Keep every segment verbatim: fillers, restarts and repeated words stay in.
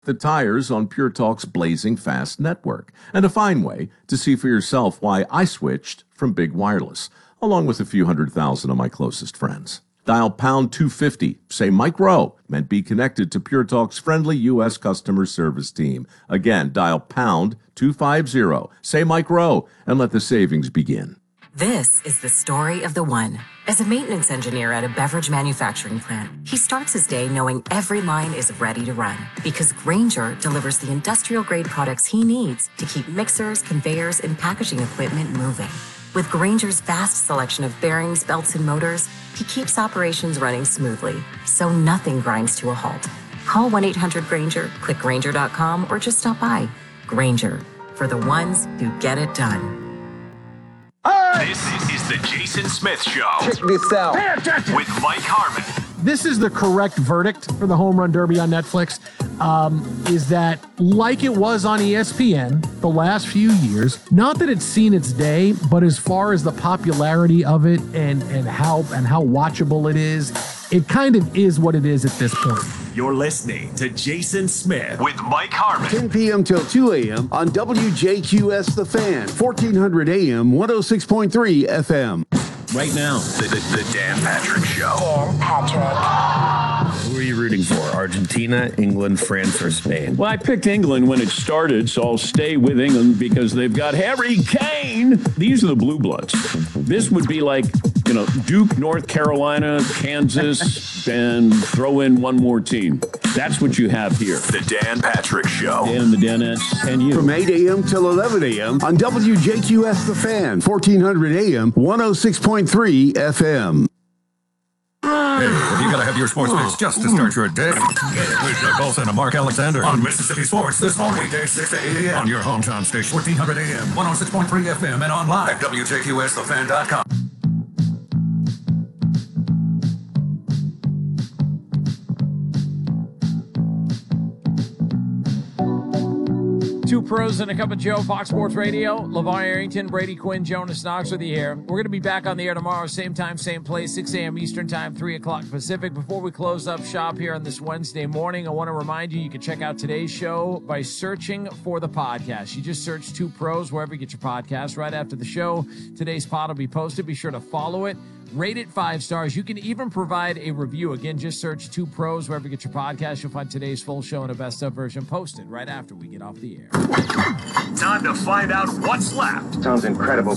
The tires on Pure Talk's blazing fast network, and a fine way to see for yourself why I switched from Big Wireless, along with a few hundred thousand of my closest friends. Dial pound two fifty, say Mike Rowe, and be connected to Pure Talk's friendly U S customer service team. Again, dial pound two fifty, say Mike Rowe, and let the savings begin. This is the story of the one. As a maintenance engineer at a beverage manufacturing plant, he starts his day knowing every line is ready to run because Grainger delivers the industrial-grade products he needs to keep mixers, conveyors, and packaging equipment moving. With Grainger's vast selection of bearings, belts, and motors, he keeps operations running smoothly, so nothing grinds to a halt. Call one eight hundred Grainger, click Grainger dot com, or just stop by. Grainger, for the ones who get it done. This is the Jason Smith Show. Check this out. With Mike Harmon. This is the correct verdict for the Home Run Derby on Netflix, um, is that like it was on E S P N the last few years, not that it's seen its day, but as far as the popularity of it and, and how and how watchable it is, it kind of is what it is at this point. You're listening to Jason Smith with Mike Harmon. ten p.m. till two a.m. on W J Q S The Fan, fourteen hundred A M, one oh six point three F M. Right now, the, the, the Dan Patrick Show. Dan Patrick. Who are you rooting for? Argentina, England, France, or Spain? Well, I picked England when it started, so I'll stay with England because they've got Harry Kane. These are the Blue Bloods. This would be like, you know, Duke, North Carolina, Kansas, and throw in one more team. That's what you have here. The Dan Patrick Show. Dan and the Danettes and you. From eight a.m. till eleven a.m. on W J Q S The Fan, fourteen hundred A M, one oh six point three F M. Hey, if you gotta have your sports fix just to start your day, with Doug Olson and Mark Alexander on Mississippi Sports this whole weekday, six to eight a.m. on your hometown station, fourteen hundred A M, one oh six point three F M, and online at W J Q S the fan dot com. Two pros and a cup of Joe, Fox Sports Radio. LeVar Arrington, Brady Quinn, Jonas Knox with you here. We're going to be back on the air tomorrow, same time, same place, six a.m. Eastern Time, three o'clock Pacific. Before we close up shop here on this Wednesday morning, I want to remind you, you can check out today's show by searching for the podcast. You just search Two Pros wherever you get your podcast. Right after the show, today's pod will be posted. Be sure to follow it. Rate it five stars. You can even provide a review. Again, just search Two Pros wherever you get your podcast. You'll find today's full show and a best of version posted right after we get off the air. Time to find out what's left. Sounds incredible.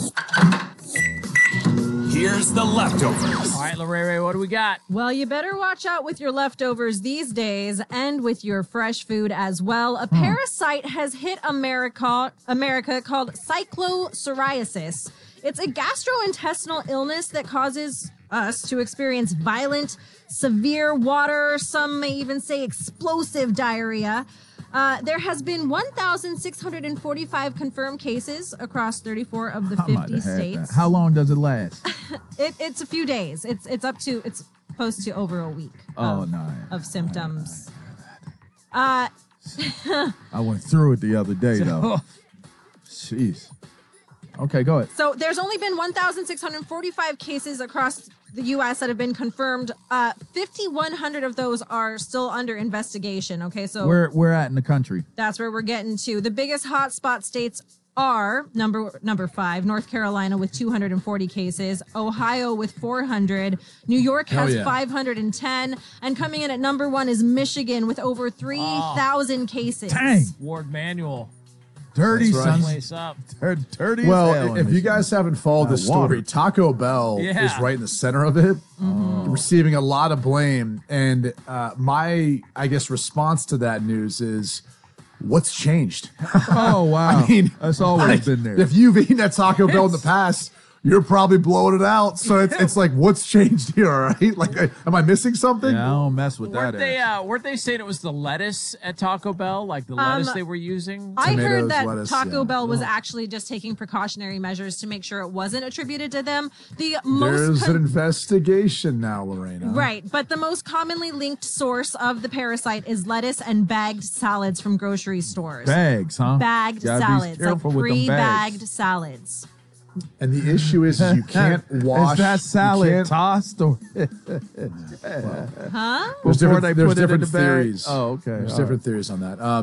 Here's the leftovers. All right, Lorere, what do we got? Well, you better watch out with your leftovers these days and with your fresh food as well. A parasite has hit America, America called cyclopsoriasis. It's a gastrointestinal illness that causes us to experience violent, severe water, some may even say explosive diarrhea. Uh, there has been one thousand six hundred forty-five confirmed cases across thirty-four of the fifty states. How long does it last? it, it's a few days. It's it's up to, it's close to over a week oh, of, no, of symptoms. Uh, I went through it the other day, though. Jeez. Okay, go ahead. So there's only been one thousand six hundred forty-five cases across the U S that have been confirmed. Uh, fifty-one hundred of those are still under investigation. Okay, so where we're at in the country. That's where we're getting to. The biggest hotspot states are number number five, North Carolina with two hundred forty cases, Ohio with four hundred, New York has yeah. five hundred ten, and coming in at number one is Michigan with over three thousand oh, cases. Dang. Ward Manual. Dirty, right. Place up. Dirty well, as if you guys haven't followed this story, Taco Bell yeah. is right in the center of it, mm-hmm. receiving a lot of blame. And uh, my, I guess, response to that news is, what's changed? Oh, wow. I mean, that's always like, been there. If you've eaten at Taco Bell in the past, you're probably blowing it out. So it's, it's like, what's changed here, all right? Like, am I missing something? Yeah, I don't mess with weren't that. They, uh, weren't they saying it was the lettuce at Taco Bell? Like the lettuce um, they were using? I Tomatoes, heard that lettuce, Taco yeah. Bell was oh. actually just taking precautionary measures to make sure it wasn't attributed to them. The most There's con- an investigation now, Lorena. Right, but the most commonly linked source of the parasite is lettuce and bagged salads from grocery stores. Bags, huh? Bagged Gotta salads, like with pre-bagged salads. And the issue is, is you can't wash. Is that salad you can't- tossed or? Huh? There's Before different, they there's put it in different the bag? theories. Oh, okay. There's All different theories on that. Um,